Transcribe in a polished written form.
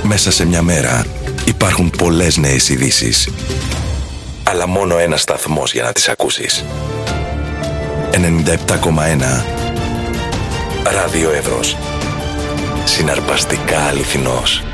Μέσα σε μια μέρα υπάρχουν πολλές νέες ειδήσεις, αλλά μόνο ένας σταθμός για να τις ακούσεις. 97,1 Ράδιο Εύρος. Συναρπαστικά αληθινός.